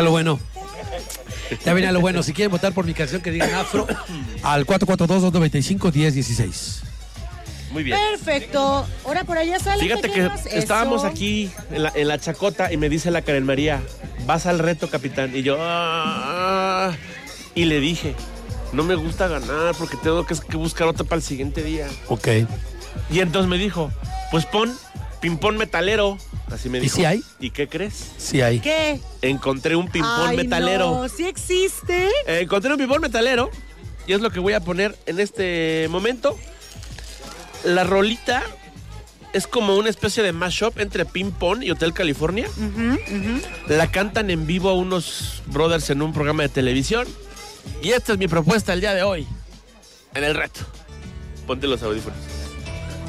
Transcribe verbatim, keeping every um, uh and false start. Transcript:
A lo bueno. Ya viene a lo bueno. Si quieren votar por mi canción que digan afro, al cuatro cuatro dos, dos nueve cinco, uno cero uno seis. Muy bien. Perfecto. Ahora por allá salen. Fíjate pequeños. que estábamos Eso. aquí en la, en la chacota y me dice la Karen María, vas al reto, capitán. Y yo, ah, y le dije, no me gusta ganar porque tengo que, que buscar otra para el siguiente día. Ok. Y entonces me dijo, pues pon ping-pong metalero. Así me ¿Y dijo. si hay? ¿Y qué crees? Sí hay. ¿Qué? Encontré un ping-pong Ay, metalero. no, ¿sí existe? Eh, encontré un ping-pong metalero y es lo que voy a poner en este momento. La rolita es como una especie de mashup entre ping-pong y Hotel California. Uh-huh, uh-huh. La cantan en vivo unos brothers en un programa de televisión. Y esta es mi propuesta el día de hoy en el reto. Ponte los audífonos.